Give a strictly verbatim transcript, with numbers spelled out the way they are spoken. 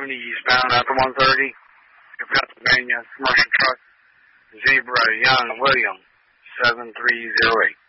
seventy eastbound after one thirty. Pennsylvania commercial truck. Zebra Young William seven three zero eight.